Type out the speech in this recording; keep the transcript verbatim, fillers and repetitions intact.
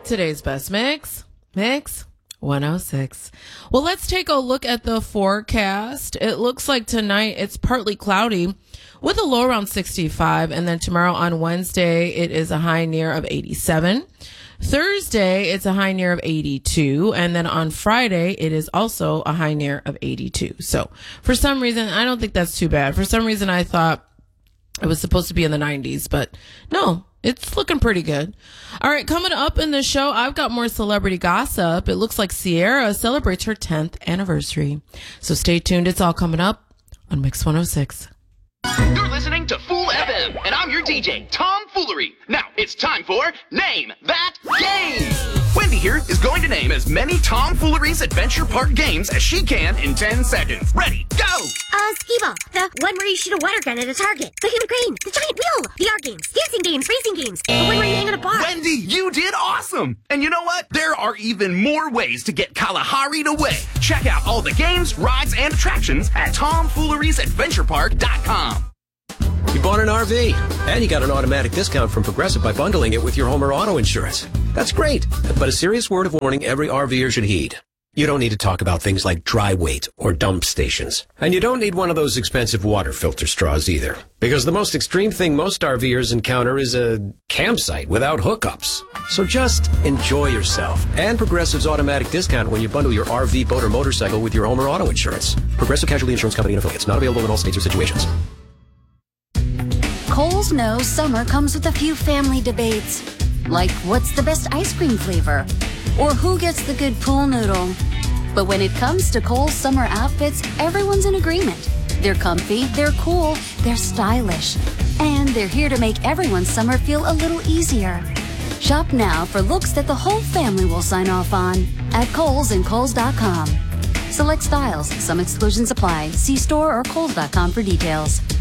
today's best mix. Mix one oh six. Well, let's take a look at the forecast. It looks like tonight it's partly cloudy with a low around sixty-five. And then tomorrow on Wednesday, it is a high near of eighty-seven. Thursday, it's a high near of eighty-two. And then on Friday, it is also a high near of eighty-two. So for some reason, I don't think that's too bad. For some reason, I thought it was supposed to be in the nineties, but no, it's looking pretty good. All right, coming up in the show, I've got more celebrity gossip. It looks like Ciara celebrates her tenth anniversary. So stay tuned. It's all coming up on Mix one oh six. You're listening to Fool F M, and I'm your D J, Tom Foolery. Now, it's time for Name That Game. Wendy here is going to name as many Tom Foolery's Adventure Park games as she can in ten seconds. Ready, go! Uh, Skee-Ball, the one where you shoot a water gun at a target, the human crane, the giant wheel, the art games, dancing games, racing games, the one where you hang on a bar. Wendy, you did awesome! And you know what? There are even more ways to get Kalahari'd away. Check out all the games, rides, and attractions at tom fooleries adventure park dot com. You bought an R V, and you got an automatic discount from Progressive by bundling it with your home or auto insurance. That's great, but a serious word of warning every RVer should heed. You don't need to talk about things like dry weight or dump stations. And you don't need one of those expensive water filter straws either. Because the most extreme thing most RVers encounter is a campsite without hookups. So just enjoy yourself. And Progressive's automatic discount when you bundle your R V, boat, or motorcycle with your home or auto insurance. Progressive Casualty Insurance Company and affiliates. Not available in all states or situations. Kohl's knows summer comes with a few family debates. Like, what's the best ice cream flavor? Or who gets the good pool noodle? But when it comes to Kohl's summer outfits, everyone's in agreement. They're comfy, they're cool, they're stylish. And they're here to make everyone's summer feel a little easier. Shop now for looks that the whole family will sign off on at Kohl's and Kohl's dot com. Select styles, some exclusions apply. See store or Kohl's dot com for details.